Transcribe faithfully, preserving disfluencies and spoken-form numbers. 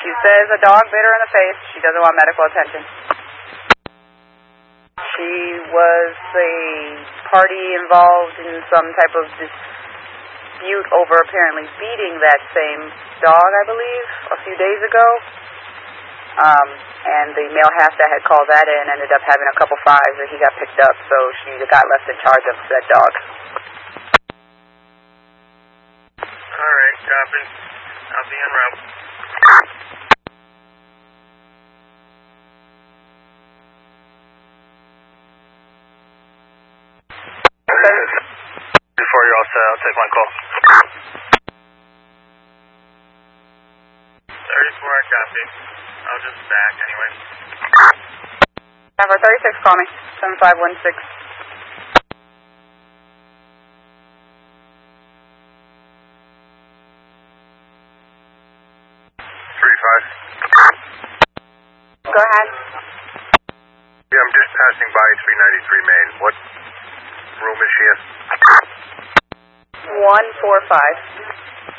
She says a dog bit her in the face. She doesn't want medical attention. She was a party involved in some type of dispute over apparently beating that same dog, I believe, a few days ago. Um, and the male half that had called that in ended up having a couple fives, and he got picked up, so she got left in charge of that dog. All right, copy. I'll be en route. Before you're all set, I'll take my call. thirty-four, I copy. I'll just back anyway. Number thirty-six, call me. seven five one six. thirty-five. Go ahead. Yeah, I'm just passing by three ninety-three Main. What room is she in? one four five.